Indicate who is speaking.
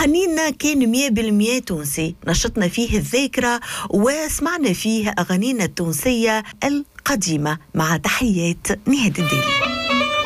Speaker 1: حنيننا كان 100% تونسي، نشطنا فيه الذاكرة وسمعنا فيه أغانينا التونسية القديمة. مع تحيات نهاد الديلي.